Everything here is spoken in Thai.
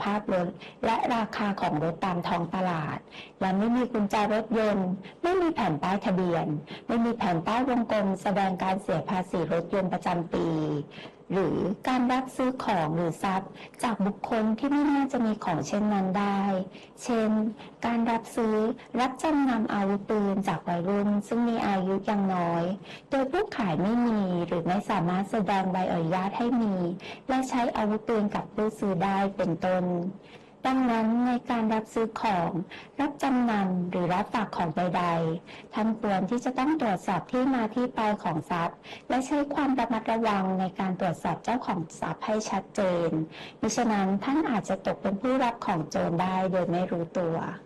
ภาพรถและราคาของรถตามท้องตลาดและไม่มีกุญแจรถยนต์ไม่มีแผ่นป้ายทะเบียนไม่มีแผ่นป้ายวงกลมแสดงการเสียภาษีรถยนต์ประจำปีหรือการรับซื้อของหรือทรัพย์จากบุคคลที่ไม่น่าจะมีของเช่นนั้นได้เช่นการรับซื้อรับจำนำอาวุธปืนจากวัยรุ่นซึ่งมีอายุยังน้อยโดยผู้ขายไม่มีหรือไม่สามารถแสดงใบอนุญาตให้มีและใช้อาวุธปืนกับผู้ซื้อได้เป็นต้นดังนั้นในการรับซื้อของรับจำนำหรือรับฝากของใดๆท่านควรที่จะต้องตรวจสอบที่มาที่ไปของทรัพย์และใช้ความระมัดระวังในการตรวจสอบเจ้าของทรัพย์ให้ชัดเจนมิฉะนั้นท่านอาจจะตกเป็นผู้รับของโจรได้โดยไม่รู้ตัว